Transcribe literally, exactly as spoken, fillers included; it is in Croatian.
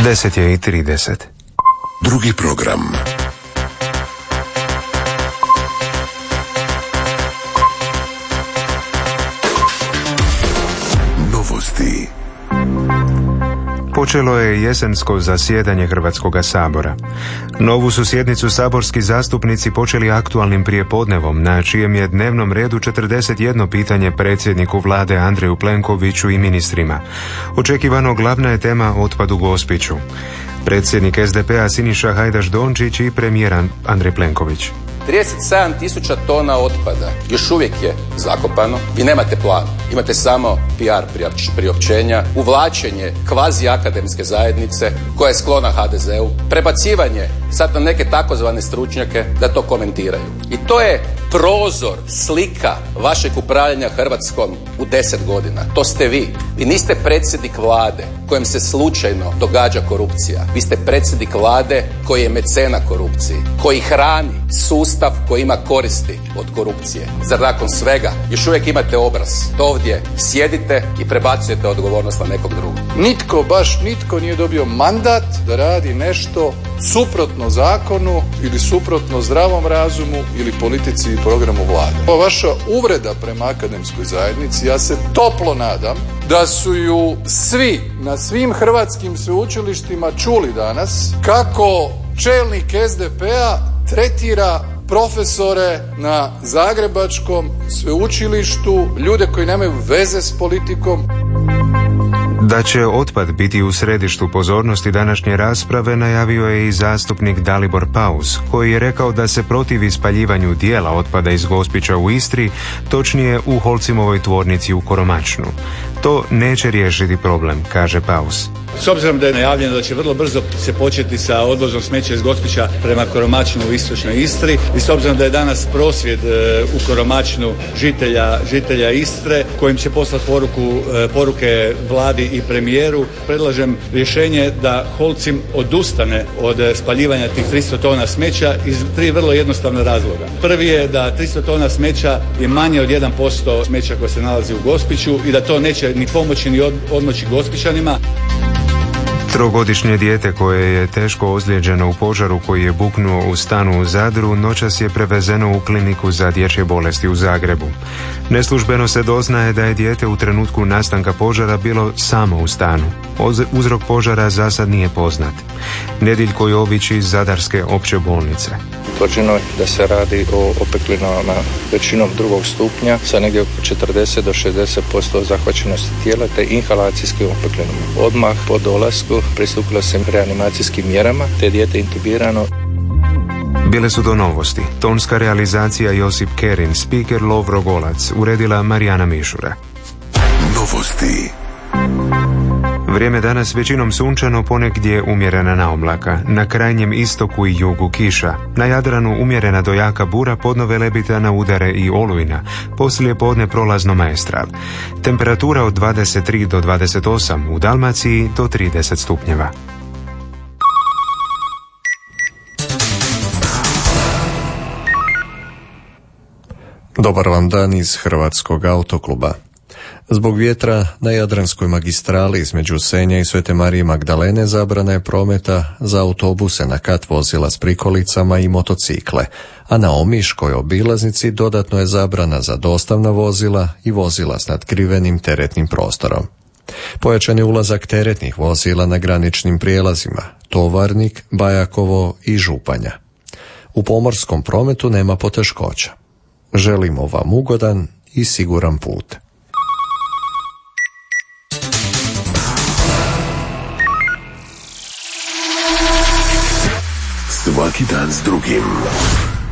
deset je i trideset. Drugi program. Novosti. Počelo je jesensko zasjedanje Hrvatskoga sabora. Novu su sjednicu saborski zastupnici počeli aktualnim prijepodnevom, na čijem je dnevnom redu četrdeset jedno pitanje predsjedniku vlade Andreju Plenkoviću i ministrima. Očekivano glavna je tema otpad u Gospiću. Predsjednik es de pe a Siniša Hajdaš Dončić i premijer Andrej Plenković. trideset sedam tisuća tona otpada još uvijek je zakopano. Vi nemate plan, imate samo pi ar priopćenja, uvlačenje kvazi akademske zajednice koja je sklona ha de zeu, prebacivanje sad na neke takozvane stručnjake da to komentiraju. I to je prozor, slika vašeg upravljanja Hrvatskom u deset godina. To ste vi. Vi niste predsjednik vlade kojem se slučajno događa korupcija. Vi ste predsjednik vlade koji je mecena korupciji, koji hrani sustav koji ima koristi od korupcije. Zar nakon svega još uvijek imate obraz da ovdje sjedite i prebacujete odgovornost na nekog drugog? Nitko, baš nitko nije dobio mandat da radi nešto suprotno zakonu ili suprotno zdravom razumu ili politici i programu vlade. Ova vaša uvreda prema akademskoj zajednici, ja se toplo nadam da su ju svi na svim hrvatskim sveučilištima čuli danas kako čelnik es de pe a tretira profesore na Zagrebačkom sveučilištu, ljude koji nemaju veze s politikom. Da će otpad biti u središtu pozornosti današnje rasprave najavio je i zastupnik Dalibor Paus, koji je rekao da se protivi spaljivanju dijela otpada iz Gospića u Istri, točnije u Holcimovoj tvornici u Koromačnu. To neće riješiti problem, kaže Paus. S obzirom da je najavljeno da će vrlo brzo se početi sa odvozom smeća iz Gospića prema Koromačnu u istočnoj Istri i s obzirom da je danas prosvjed u Koromačnu žitelja, žitelja Istre kojim će poslati poruku, poruke vladi i premijeru, predlažem rješenje da Holcim odustane od spaljivanja tih tristo tona smeća iz tri vrlo jednostavna razloga. Prvi je da tristo tona smeća je manje od jedan posto smeća koje se nalazi u Gospiću i da to neće ni pomoći ni odmoći Gospićanima. Trogodišnje dijete koje je teško ozlijeđeno u požaru koji je buknuo u stanu u Zadru noćas je prevezeno u kliniku za dječje bolesti u Zagrebu. Neslužbeno se doznaje da je dijete u trenutku nastanka požara bilo samo u stanu. Uzrok požara za sad nije poznat. Nediljko Jović iz Zadarske opće bolnice. Utvrđeno je da se radi o opeklinama većinom drugog stupnja sa negdje oko četrdeset do šezdeset posto zahvaćenosti tijela te inhalacijskim opeklinama. Odmah po dolasku pristupilo se reanimacijskim mjerama te dijete intubirano. Bile su do novosti. Tonska realizacija Josip Kerin, speaker Lovro Golac, uredila Marijana Mišura. Novosti. Vrijeme danas većinom sunčano, ponegdje umjerena naoblaka. Na krajnjem istoku i jugu kiša. Na Jadranu umjerena do jaka bura, podno Velebita na udare i olujna. Poslije podne prolazno maestral. Temperatura od dvadeset tri do dvadeset osam, u Dalmaciji do trideset stupnjeva. Dobar vam dan iz Hrvatskog autokluba. Zbog vjetra na Jadranskoj magistrali između Senja i Svete Marije Magdalene zabrana je prometa za autobuse na kat vozila s prikolicama i motocikle, a na Omiškoj obilaznici dodatno je zabrana za dostavna vozila i vozila s natkrivenim teretnim prostorom. Pojačan je ulazak teretnih vozila na graničnim prijelazima Tovarnik, Bajakovo i Županja. U pomorskom prometu nema poteškoća. Želimo vam ugodan i siguran put. Svaki dan s drugim.